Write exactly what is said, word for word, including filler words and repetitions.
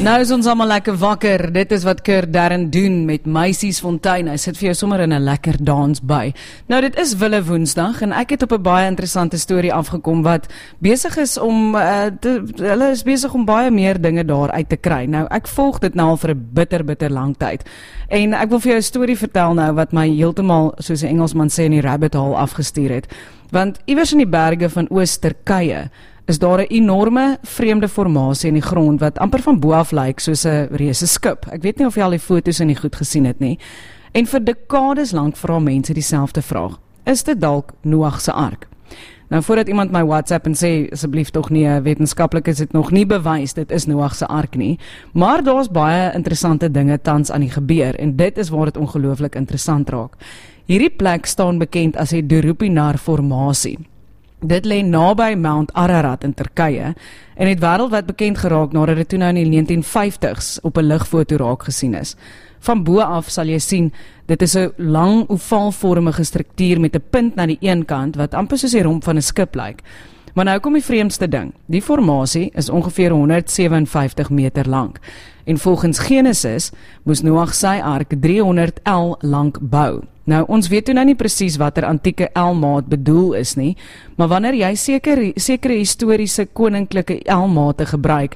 Nou is ons allemaal lekker wakker. Dit is wat Kurt Darren doen met Meisiesfontein. Hy sit vir jou sommer in 'n lekker dans by. Nou dit is Wille Woensdag en ek het op 'n baie interessante storie afgekom wat besig is om uh, te, hulle is besig om baie meer dinge daar uit te kry. Nou ek volg dit nou al vir 'n bitter bitter lang tyd. En ek wil vir jou 'n storie vertel nou wat my heeltemal, soos 'n Engelsman sê, in die rabbit hole afgestuur het. Want iewers in die berge van Oos-Turkye is daar 'n enorme vreemde formasie in die grond wat amper van bo af lyk soos 'n reuse skip. Ek weet nie of jy al die foto's in die goed gesien het nie. En vir dekades lank vra mense dieselfde vraag. Is dit dalk Noag se ark? Nou voordat iemand my WhatsApp en sê asseblief tog nie, wetenskaplik is dit nog nie bewys dit is Noag se ark nie, maar daar's baie interessante dinge tans aan die gebeur en dit is waar dit ongelooflik interessant raak. Hierdie plek staan bekend as die Durupinar formasie. Dit lê naby Mount Ararat in Turkye en het wêreldwyd bekend geraak nadat dit toe nou in die negentien vyftigs op 'n ligfoto raak gesien is. Van bo af sal jy sien, dit is 'n lang ovaalvormige struktuur met 'n punt na die een kant wat amper soos die romp van 'n skip lyk. Maar nou kom die vreemdste ding. Die formasie is ongeveer honderdsewenvyftig meter lank. En volgens Genesis moes Noag sy ark driehonderd el lank bou. Nou, ons weet toe nou nie presies watter antieke elmaat bedoel is nie, maar wanneer jy seker, sekere historiese koninklike elmate gebruik,